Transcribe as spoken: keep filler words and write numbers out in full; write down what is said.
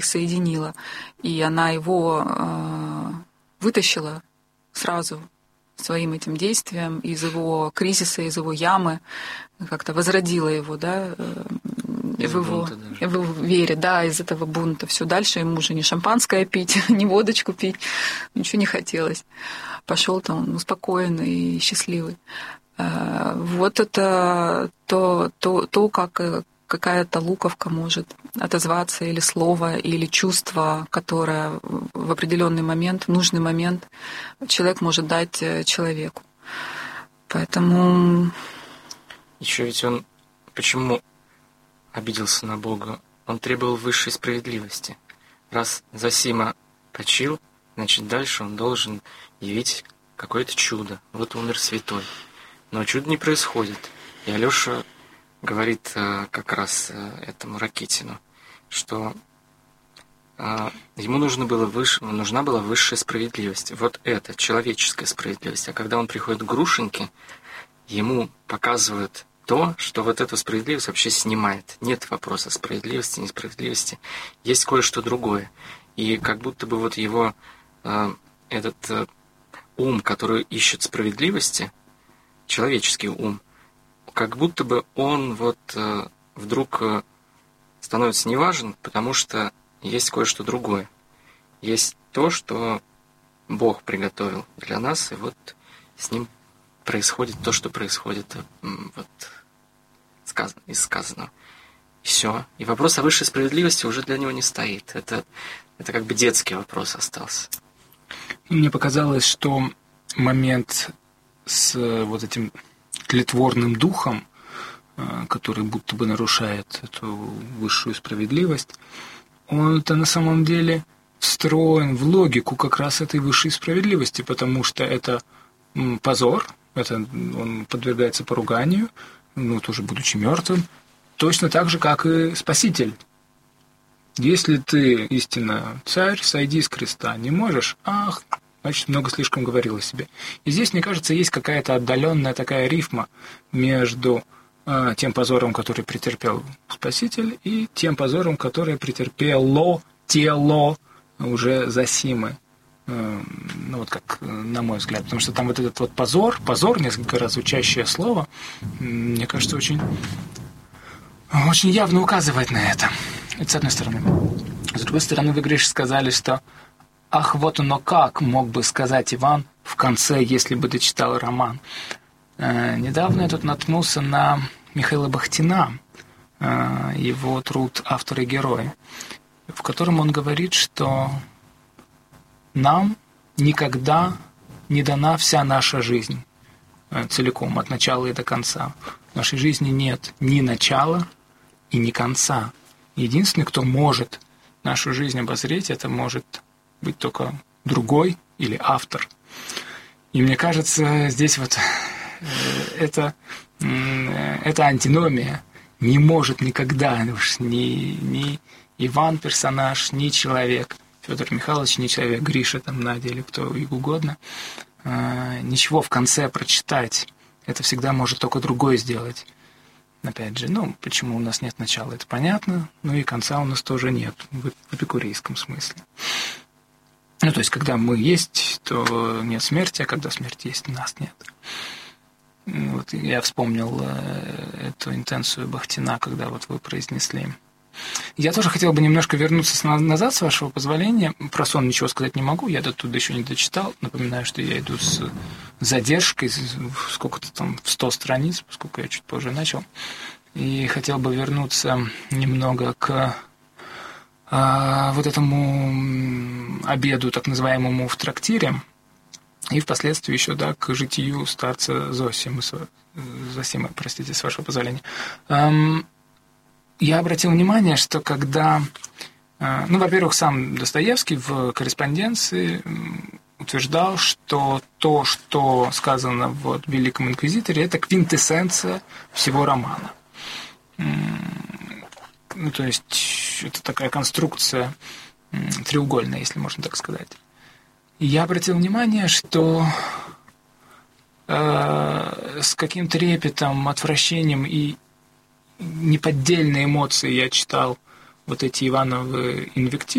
соединила. И она его э, вытащила сразу своим этим действием из его кризиса, из его ямы, как-то возродила его, да, из в его, в его вере, да, из этого бунта. Все дальше ему уже не шампанское пить, не водочку пить, ничего не хотелось. Пошел там он успокоенный и счастливый. Вот это то, то, то как какая-то луковка может отозваться, или слово, или чувство, которое в определенный момент, в нужный момент человек может дать человеку. Поэтому... Еще ведь он почему обиделся на Бога? Он требовал высшей справедливости. Раз Зосима почил, значит, дальше он должен явить какое-то чудо. Вот умер святой. Но чудо не происходит. И Алёша говорит э, как раз э, этому Ракитину, что э, ему нужно было выше, нужна была высшая справедливость. Вот это, человеческая справедливость. А когда он приходит к Грушеньке, ему показывают то, что вот эту справедливость вообще снимает. Нет вопроса справедливости, несправедливости. Есть кое-что другое. И как будто бы вот его э, этот э, ум, который ищет справедливости, человеческий ум, как будто бы он вот э, вдруг э, становится неважен, потому что есть кое-что другое. Есть то, что Бог приготовил для нас, и вот с ним происходит то, что происходит э, вот, сказано, из сказанного. И все. И вопрос о высшей справедливости уже для него не стоит. Это, это как бы детский вопрос остался. Мне показалось, что момент с вот этим тлетворным духом, который будто бы нарушает эту высшую справедливость, он-то на самом деле встроен в логику как раз этой высшей справедливости, потому что это позор, это он подвергается поруганию, ну, тоже будучи мертвым, точно так же, как и Спаситель. Если ты истинно царь, сойди с креста. Не можешь? Ах, значит, много слишком говорил о себе. И здесь, мне кажется, есть какая-то отдаленная такая рифма между э, тем позором, который претерпел Спаситель, и тем позором, который претерпело тело уже Зосимы. Э, ну, вот как, на мой взгляд. Потому что там вот этот вот позор, позор, несколько раз звучащее слово, мне кажется, очень, очень явно указывает на это. Это с одной стороны. С другой стороны, вы, Гриш, сказали, что «ах, вот оно как», мог бы сказать Иван в конце, если бы дочитал роман. Э, недавно я тут наткнулся на Михаила Бахтина, э, его труд «Автор и герой», в котором он говорит, что нам никогда не дана вся наша жизнь э, целиком, от начала и до конца. В нашей жизни нет ни начала и ни конца. Единственный, кто может нашу жизнь обозреть, это может быть только другой или автор. И мне кажется, здесь вот это, это антиномия. Не может никогда уж ни, ни Иван персонаж, ни человек, Федор Михайлович, ни человек, Гриша, там, Надя или кто и угодно, ничего в конце прочитать. Это всегда может только другой сделать. Опять же, ну, почему у нас нет начала, это понятно, ну и конца у нас тоже нет, в эпикурейском смысле. Ну, то есть, когда мы есть, то нет смерти, а когда смерть есть, нас нет. Вот я вспомнил эту интенцию Бахтина, когда вот вы произнесли. Я тоже хотел бы немножко вернуться назад, с вашего позволения. Про сон ничего сказать не могу, я оттуда еще не дочитал. Напоминаю, что я иду с задержкой, сколько-то там, в сто страниц, поскольку я чуть позже начал. И хотел бы вернуться немного к а, вот этому обеду, так называемому, в трактире, и впоследствии еще, да, к житию старца Зосимы, Зосимы, простите, с вашего позволения. Я обратил внимание, что когда, ну, во-первых, сам Достоевский в корреспонденции утверждал, что то, что сказано в «Великом инквизиторе», это квинтэссенция всего романа. Ну, то есть это такая конструкция треугольная, если можно так сказать. И я обратил внимание, что э, с каким трепетом, отвращением и неподдельные эмоции я читал вот эти Ивановы инвективы,